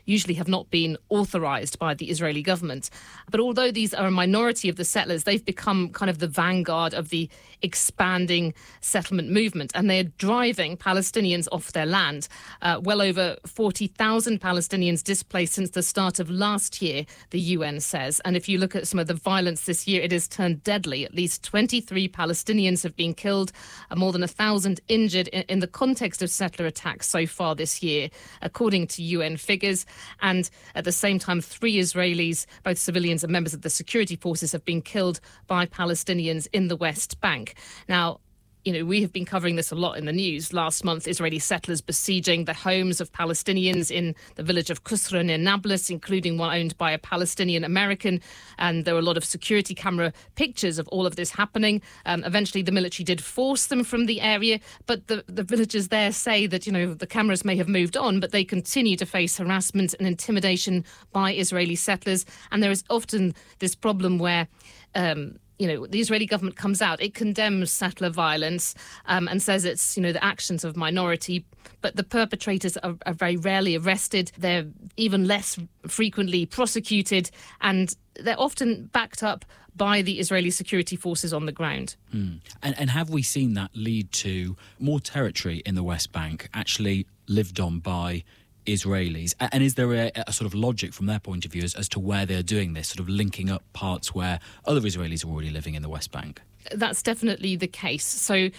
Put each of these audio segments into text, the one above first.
usually have not been authorized by the Israeli government. But although these are a minority of the settlers, they've become kind of the vanguard of the expanding settlement movement, and they're driving Palestinians off their land. Well over 40,000 Palestinians displaced since the start of last year, the UN says. And if you look at some of the violence this year, it has turned deadly. At least 23 Palestinians have been killed, more than 1,000 injured in the context of settler attacks so far this year, according to UN figures. And at the same time, 3 Israelis, both civilians and members of the security forces, have been killed by Palestinians in the West Bank. Now, we have been covering this a lot in the news. Last month, Israeli settlers besieging the homes of Palestinians in the village of Kusra near Nablus, including one owned by a Palestinian American. And there were a lot of security camera pictures of all of this happening. Eventually, the military did force them from the area. But the villagers there say that, the cameras may have moved on, but they continue to face harassment and intimidation by Israeli settlers. And there is often this problem where the Israeli government comes out, it condemns settler violence and says it's, the actions of minority, but the perpetrators are very rarely arrested. They're even less frequently prosecuted, and they're often backed up by the Israeli security forces on the ground. And have we seen that lead to more territory in the West Bank actually lived on by Israelis? And is there a sort of logic from their point of view as to where they're doing this, sort of linking up parts where other Israelis are already living in the West Bank? That's definitely the case. So,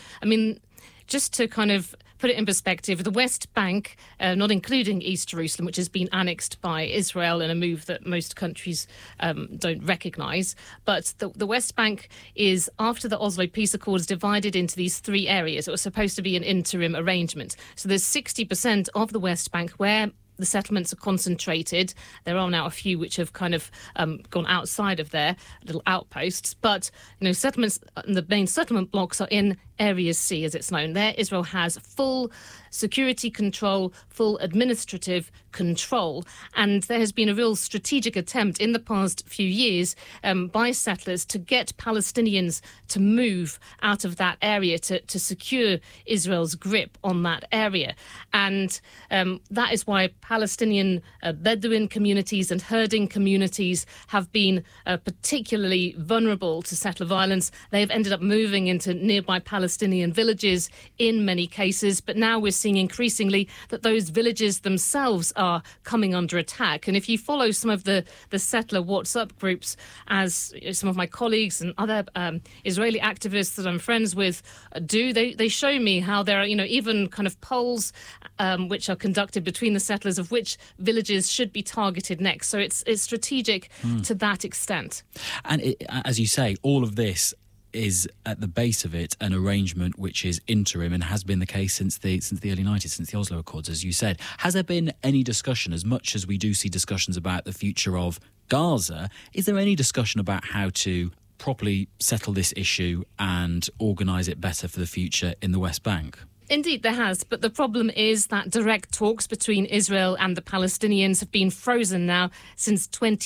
just to kind of put it in perspective, the West Bank, not including East Jerusalem, which has been annexed by Israel in a move that most countries don't recognise, but the West Bank is, after the Oslo Peace Accords, divided into these 3 areas. It was supposed to be an interim arrangement. So there's 60% of the West Bank where the settlements are concentrated. There are now a few which have kind of gone outside of their little outposts. But, settlements, the main settlement blocks are in Area C, as it's known. There, Israel has full security control, full administrative control. And there has been a real strategic attempt in the past few years by settlers to get Palestinians to move out of that area, to secure Israel's grip on that area. And that is why Palestinian Bedouin communities and herding communities have been particularly vulnerable to settler violence. They've ended up moving into nearby Palestinian villages in many cases, but now we're seeing increasingly that those villages themselves are coming under attack. And if you follow some of the settler WhatsApp groups, as some of my colleagues and other Israeli activists that I'm friends with do, they show me how there are, even kind of polls which are conducted between the settlers of which villages should be targeted next. So it's strategic to that extent. And as you say, all of this is at the base of it an arrangement which is interim and has been the case since the early 90s, since the Oslo Accords, as you said. Has there been any discussion, as much as we do see discussions about the future of Gaza, is there any discussion about how to properly settle this issue and organise it better for the future in the West Bank? Indeed, there has. But the problem is that direct talks between Israel and the Palestinians have been frozen now since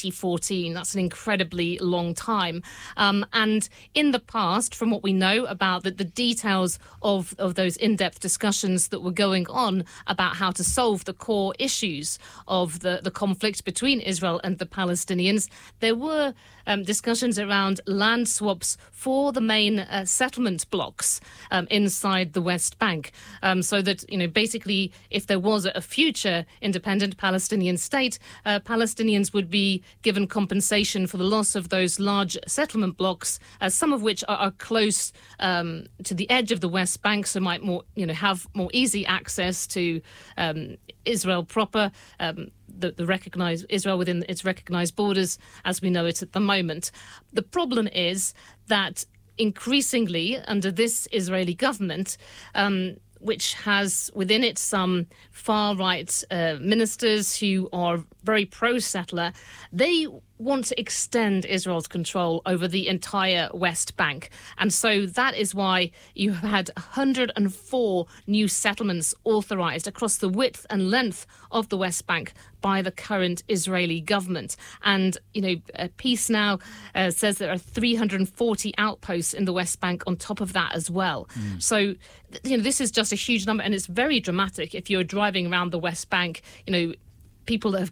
2014. That's an incredibly long time. And in the past, from what we know about the details of those in-depth discussions that were going on about how to solve the core issues of the conflict between Israel and the Palestinians, there were discussions around land swaps for the main settlement blocks inside the West Bank. So that, basically, if there was a future independent Palestinian state, Palestinians would be given compensation for the loss of those large settlement blocks, some of which are close to the edge of the West Bank, so might have more easy access to Israel proper, the recognised Israel within its recognised borders as we know it at the moment. The problem is that increasingly under this Israeli government, which has within it some far-right ministers who are very pro-settler, they want to extend Israel's control over the entire West Bank. And so that is why you have had 104 new settlements authorised across the width and length of the West Bank by the current Israeli government. And, Peace Now says there are 340 outposts in the West Bank on top of that as well. So, this is just a huge number, and it's very dramatic if you're driving around the West Bank, people that have